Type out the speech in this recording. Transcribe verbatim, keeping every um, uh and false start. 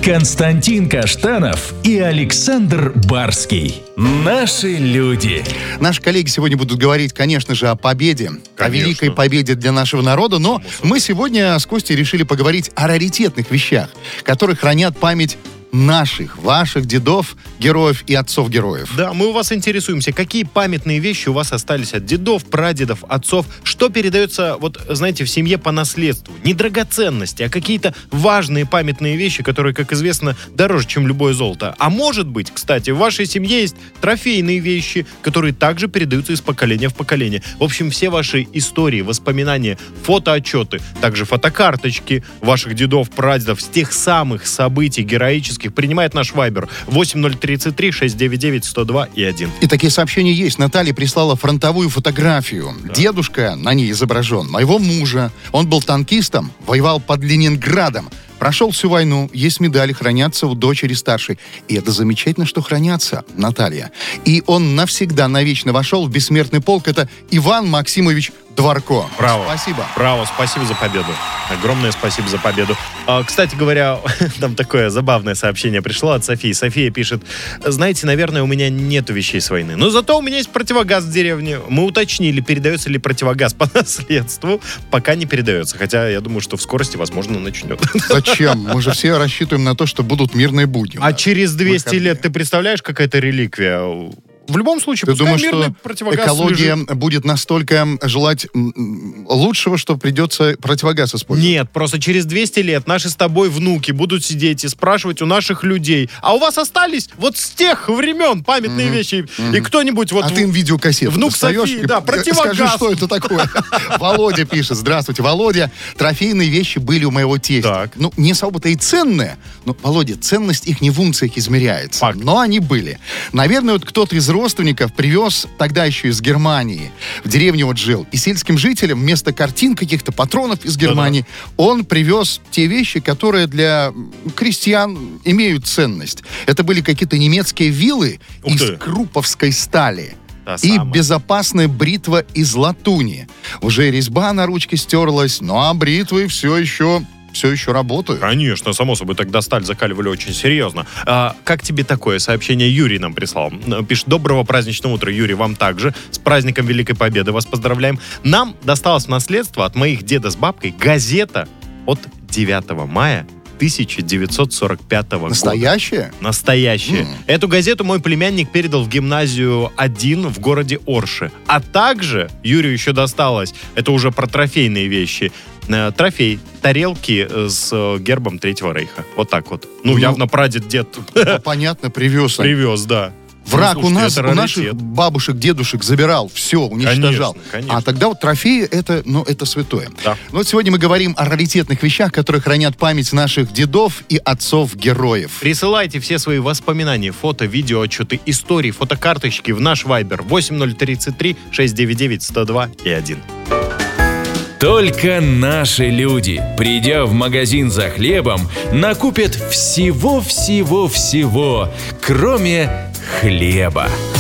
Константин Каштанов и Александр Барский. Наши люди. Наши коллеги сегодня будут говорить, конечно же, о победе, конечно. О великой победе для нашего народа, но мы сегодня с Костей решили поговорить о раритетных вещах, которые хранят память наших, ваших дедов, героев и отцов-героев. Да, мы у вас интересуемся, какие памятные вещи у вас остались от дедов, прадедов, отцов, что передается, вот, знаете, в семье по наследству. Не драгоценности, а какие-то важные памятные вещи, которые, как известно, дороже, чем любое золото. А может быть, кстати, в вашей семье есть трофейные вещи, которые также передаются из поколения в поколение. В общем, все ваши истории, воспоминания, фотоотчеты, также фотокарточки ваших дедов, прадедов с тех самых событий героических принимает наш Вайбер восемь ноль тридцать три шестьсот девяносто девять сто два и один. И такие сообщения есть. Наталья прислала фронтовую фотографию. Да. Дедушка на ней изображен, моего мужа. Он был танкистом, воевал под Ленинградом. Прошел всю войну, есть медали, хранятся у дочери старшей. И это замечательно, что хранятся, Наталья. И он навсегда, навечно вошел в бессмертный полк. Это Иван Максимович Дворко. Браво. Спасибо. Браво, спасибо за победу. Огромное спасибо за победу. А, кстати говоря, там такое забавное сообщение пришло от Софии. София пишет: знаете, наверное, у меня нету вещей с войны, но зато у меня есть противогаз в деревне. Мы уточнили, передается ли противогаз по наследству. Пока не передается. Хотя я думаю, что в скорости, возможно, начнет. Зачем? Мы же все рассчитываем на то, что будут мирные будни. А через двести лет, ты представляешь, какая-то реликвия? В любом случае, ты думаешь, что противогаз экология лежит. Будет настолько желать лучшего, что придется противогаз использовать? Нет, просто через двести лет наши с тобой внуки будут сидеть и спрашивать у наших людей: а у вас остались вот с тех времен памятные mm-hmm. вещи? Mm-hmm. И кто-нибудь вот... А ты им видеокассету внук достаешь? Софии, да, противогаз. Скажи, что это такое? Володя пишет: здравствуйте, Володя. Трофейные вещи были у моего тестя. Ну, не особо-то и ценные, но, Володя, ценность их не в унциях измеряется. Факт. Но они были. Наверное, вот кто-то из родственников привез тогда еще из Германии. В деревне вот жил. И сельским жителям вместо картин, каких-то патронов из Германии, да-да. он привез те вещи, которые для крестьян имеют ценность. Это были какие-то немецкие вилы Ух из ты. крупповской стали. Та и самая. Безопасная бритва из латуни. Уже резьба на ручке стерлась, ну а бритвы все еще... все еще работают. Конечно, само собой, тогда сталь закаливали очень серьезно. А, как тебе такое сообщение? Юрий нам прислал. Пишет: доброго праздничного утра, Юрий, вам также. С праздником Великой Победы вас поздравляем. Нам досталось в наследство от моих деда с бабкой газета от девятого мая тысяча девятьсот сорок пятого Настоящая? года. Настоящая? Mm. Эту газету мой племянник передал в гимназию один в городе Орше. А также Юрию еще досталось, это уже про трофейные вещи, трофей, тарелки с гербом Третьего Рейха. Вот так вот. Ну, ну явно прадед-дед. Ну, понятно, привез. Привез, да. Враг ну, слушайте, у нас, у наших бабушек, дедушек забирал, все, уничтожал. Конечно, конечно. А тогда вот трофеи, это, ну, это святое. Да. Ну, вот сегодня мы говорим о раритетных вещах, которые хранят память наших дедов и отцов-героев. Присылайте все свои воспоминания, фото, видео, отчеты, истории, фотокарточки в наш Вайбер восемь ноль тридцать три шестьсот девяносто девять сто два и один. Только наши люди, придя в магазин за хлебом, накупят всего-всего-всего, кроме хлеба.